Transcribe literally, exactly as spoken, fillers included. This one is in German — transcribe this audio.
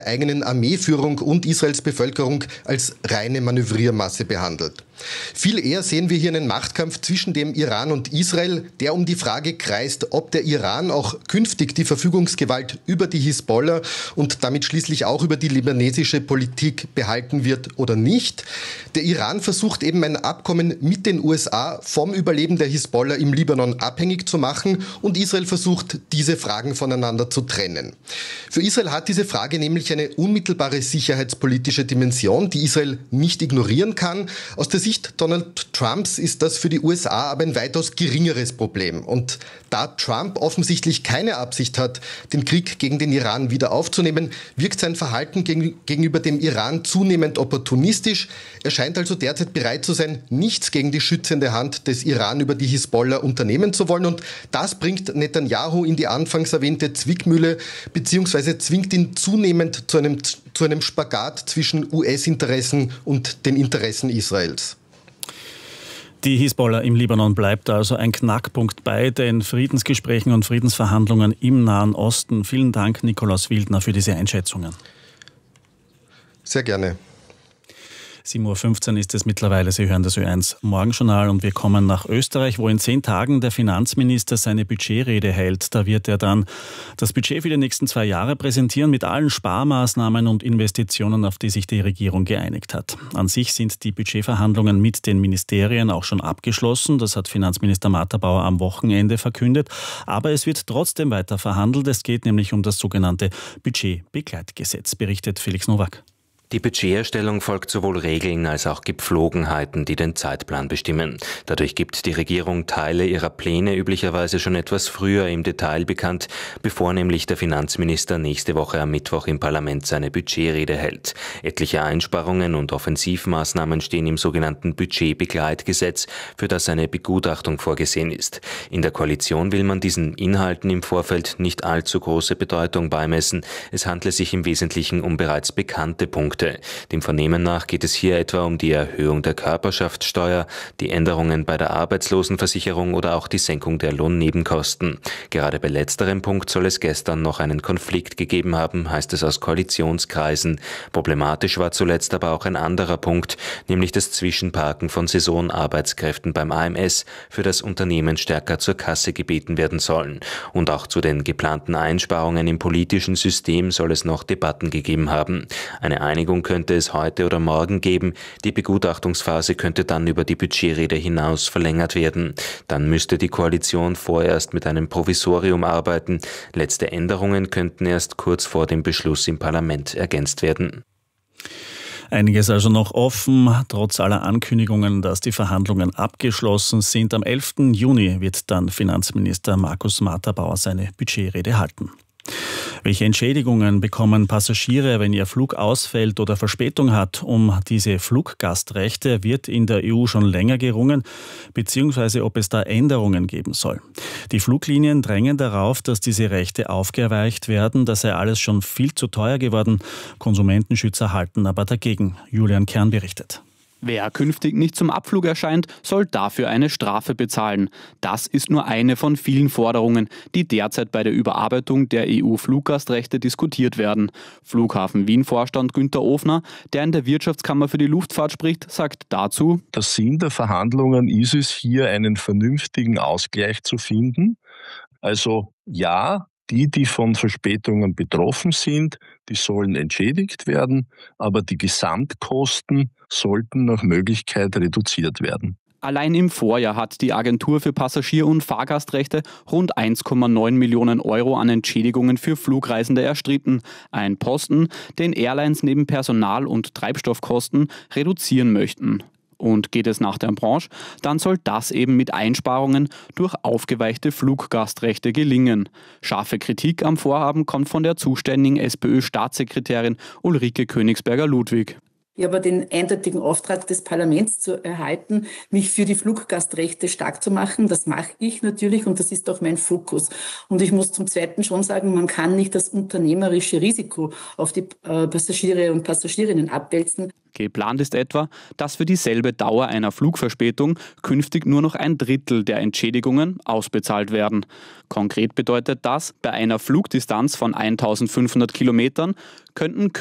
eigenen Armeeführung und Israels Bevölkerung als reine Manövriermasse behandelt. Viel eher sehen wir hier einen Machtkampf zwischen dem Iran und Israel, der um die Frage kreist, ob der Iran auch künftig die Verfügungsgewalt über die Hisbollah und damit schließlich auch über die libanesische Politik behalten wird oder nicht. Der Iran versucht eben ein Abkommen mit den U S A vom Überleben der Hisbollah im Libanon abhängig zu machen und Israel versucht, diese Fragen voneinander zu trennen. Für Israel hat diese Frage nämlich eine unmittelbare sicherheitspolitische Dimension, die Israel nicht ignorieren kann. Aus der Sicht Donald Trumps ist das für die U S A aber ein weitaus geringeres Problem. Und da Trump offensichtlich keine Absicht hat, den Krieg gegen den Iran wieder aufzunehmen, wirkt sein Verhalten gegen, gegenüber dem Iran zunehmend opportunistisch. Er scheint also derzeit bereit zu sein, nichts gegen die schützende Hand des Iran über die Hisbollah unternehmen zu wollen. Und das bringt Netanyahu in die anfangs erwähnte Zwickmühle, beziehungsweise zwingt ihn zunehmend zu einem, zu einem Spagat zwischen U S-Interessen und den Interessen Israels. Die Hisbollah im Libanon bleibt also ein Knackpunkt bei den Friedensgesprächen und Friedensverhandlungen im Nahen Osten. Vielen Dank, Nikolaus Wildner, für diese Einschätzungen. Sehr gerne. sieben Uhr fünfzehn ist es mittlerweile. Sie hören das Ö eins Morgenjournal und wir kommen nach Österreich, wo in zehn Tagen der Finanzminister seine Budgetrede hält. Da wird er dann das Budget für die nächsten zwei Jahre präsentieren mit allen Sparmaßnahmen und Investitionen, auf die sich die Regierung geeinigt hat. An sich sind die Budgetverhandlungen mit den Ministerien auch schon abgeschlossen. Das hat Finanzminister Martha Bauer am Wochenende verkündet. Aber es wird trotzdem weiter verhandelt. Es geht nämlich um das sogenannte Budgetbegleitgesetz, berichtet Felix Nowak. Die Budgeterstellung folgt sowohl Regeln als auch Gepflogenheiten, die den Zeitplan bestimmen. Dadurch gibt die Regierung Teile ihrer Pläne üblicherweise schon etwas früher im Detail bekannt, bevor nämlich der Finanzminister nächste Woche am Mittwoch im Parlament seine Budgetrede hält. Etliche Einsparungen und Offensivmaßnahmen stehen im sogenannten Budgetbegleitgesetz, für das eine Begutachtung vorgesehen ist. In der Koalition will man diesen Inhalten im Vorfeld nicht allzu große Bedeutung beimessen. Es handle sich im Wesentlichen um bereits bekannte Punkte. Dem Vernehmen nach geht es hier etwa um die Erhöhung der Körperschaftssteuer, die Änderungen bei der Arbeitslosenversicherung oder auch die Senkung der Lohnnebenkosten. Gerade bei letzterem Punkt soll es gestern noch einen Konflikt gegeben haben, heißt es aus Koalitionskreisen. Problematisch war zuletzt aber auch ein anderer Punkt, nämlich das Zwischenparken von Saisonarbeitskräften beim A M S, für das Unternehmen stärker zur Kasse gebeten werden sollen. Und auch zu den geplanten Einsparungen im politischen System soll es noch Debatten gegeben haben. Eine Einigung könnte es heute oder morgen geben. Die Begutachtungsphase könnte dann über die Budgetrede hinaus verlängert werden. Dann müsste die Koalition vorerst mit einem Provisorium arbeiten. Letzte Änderungen könnten erst kurz vor dem Beschluss im Parlament ergänzt werden. Einiges also noch offen, trotz aller Ankündigungen, dass die Verhandlungen abgeschlossen sind. Am elften Juni wird dann Finanzminister Markus Martha Bauer seine Budgetrede halten. Welche Entschädigungen bekommen Passagiere, wenn ihr Flug ausfällt oder Verspätung hat? Um diese Fluggastrechte wird in der E U schon länger gerungen, beziehungsweise ob es da Änderungen geben soll. Die Fluglinien drängen darauf, dass diese Rechte aufgeweicht werden. Das sei alles schon viel zu teuer geworden. Konsumentenschützer halten aber dagegen. Julian Kern berichtet. Wer künftig nicht zum Abflug erscheint, soll dafür eine Strafe bezahlen. Das ist nur eine von vielen Forderungen, die derzeit bei der Überarbeitung der E U-Fluggastrechte diskutiert werden. Flughafen Wien-Vorstand Günther Ofner, der in der Wirtschaftskammer für die Luftfahrt spricht, sagt dazu: Der Sinn der Verhandlungen ist es, hier einen vernünftigen Ausgleich zu finden. Also ja, die, die von Verspätungen betroffen sind, die sollen entschädigt werden, aber die Gesamtkosten sollten nach Möglichkeit reduziert werden. Allein im Vorjahr hat die Agentur für Passagier- und Fahrgastrechte rund eins Komma neun Millionen Euro an Entschädigungen für Flugreisende erstritten. Ein Posten, den Airlines neben Personal- und Treibstoffkosten reduzieren möchten. Und geht es nach der Branche, dann soll das eben mit Einsparungen durch aufgeweichte Fluggastrechte gelingen. Scharfe Kritik am Vorhaben kommt von der zuständigen SPÖ-Staatssekretärin Ulrike Königsberger-Ludwig. Ich habe den eindeutigen Auftrag des Parlaments zu erhalten, mich für die Fluggastrechte stark zu machen. Das mache ich natürlich und das ist auch mein Fokus. Und ich muss zum Zweiten schon sagen, man kann nicht das unternehmerische Risiko auf die äh, Passagiere und Passagierinnen abwälzen. Geplant ist etwa, dass für dieselbe Dauer einer Flugverspätung künftig nur noch ein Drittel der Entschädigungen ausbezahlt werden. Konkret bedeutet das, bei einer Flugdistanz von eintausendfünfhundert Kilometern könnten